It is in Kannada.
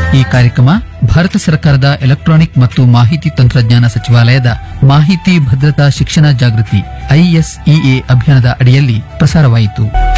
ಈ ಕಾರ್ಯಕ್ರಮ ಭಾರತ ಸರ್ಕಾರದ ಎಲೆಕ್ಟ್ರಾನಿಕ್ ಮತ್ತು ಮಾಹಿತಿ ತಂತ್ರಜ್ಞಾನ ಸಚಿವಾಲಯದ ಮಾಹಿತಿ ಭದ್ರತಾ ಶಿಕ್ಷಣ ಜಾಗೃತಿ ISEA ಅಭಿಯಾನದ ಅಡಿಯಲ್ಲಿ ಪ್ರಸಾರವಾಯಿತು.